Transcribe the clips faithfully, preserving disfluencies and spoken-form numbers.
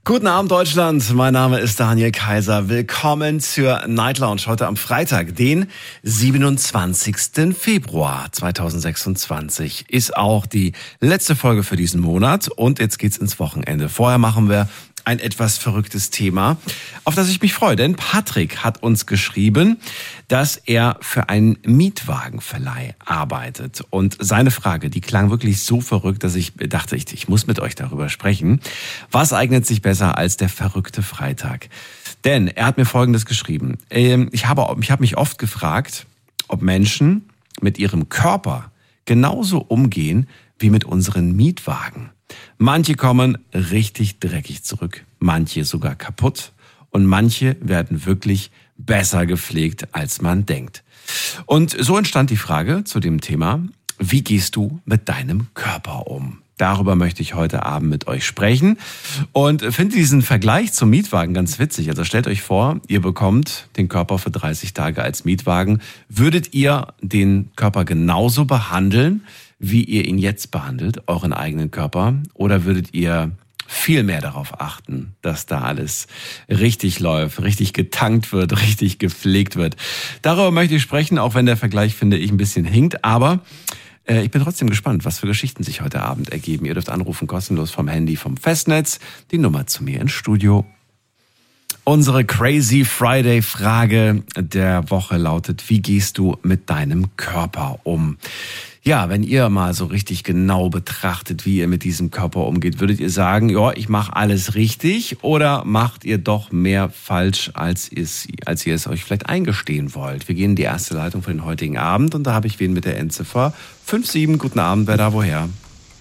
Guten Abend, Deutschland. Mein Name ist Daniel Kaiser. Willkommen zur Night Lounge heute am Freitag, den siebenundzwanzigsten Februar zweitausendsechsundzwanzig. Ist auch die letzte Folge für diesen Monat und jetzt geht's ins Wochenende. Vorher machen wir ein etwas verrücktes Thema, auf das ich mich freue. Denn Patrick hat uns geschrieben, dass er für einen Mietwagenverleih arbeitet. Und seine Frage, die klang wirklich so verrückt, dass ich dachte, ich, ich muss mit euch darüber sprechen. Was eignet sich besser als der verrückte Freitag? Denn er hat mir Folgendes geschrieben. Ich habe, ich habe mich oft gefragt, ob Menschen mit ihrem Körper genauso umgehen wie mit unseren Mietwagen. Manche kommen richtig dreckig zurück, manche sogar kaputt und manche werden wirklich besser gepflegt, als man denkt. Und so entstand die Frage zu dem Thema, wie gehst du mit deinem Körper um? Darüber möchte ich heute Abend mit euch sprechen und finde diesen Vergleich zum Mietwagen ganz witzig. Also stellt euch vor, ihr bekommt den Körper für dreißig Tage als Mietwagen. Würdet ihr den Körper genauso behandeln, wie ihr ihn jetzt behandelt, euren eigenen Körper? Oder würdet ihr viel mehr darauf achten, dass da alles richtig läuft, richtig getankt wird, richtig gepflegt wird? Darüber möchte ich sprechen, auch wenn der Vergleich, finde ich, ein bisschen hinkt. Aber äh, ich bin trotzdem gespannt, was für Geschichten sich heute Abend ergeben. Ihr dürft anrufen, kostenlos vom Handy, vom Festnetz. Die Nummer zu mir ins Studio. Unsere Crazy Friday Frage der Woche lautet, wie gehst du mit deinem Körper um? Ja, wenn ihr mal so richtig genau betrachtet, wie ihr mit diesem Körper umgeht, würdet ihr sagen, ja, ich mache alles richtig, oder macht ihr doch mehr falsch, als ihr, als ihr es euch vielleicht eingestehen wollt? Wir gehen in die erste Leitung für den heutigen Abend und da habe ich wen mit der Endziffer fünf sieben. Guten Abend, wer da woher?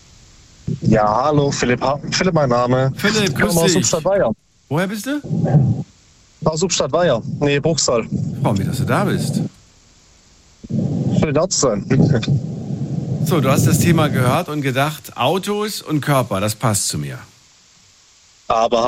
Ja, hallo, Philipp, Philipp mein Name. Philipp, grüß dich. Aus Substadt-Weiher. Woher bist du? Aus Substadt-Weiher, nee, Bruchsal. Ich freue mich, dass du da bist. Schön da zu sein. So, du hast das Thema gehört und gedacht, Autos und Körper, das passt zu mir. Aber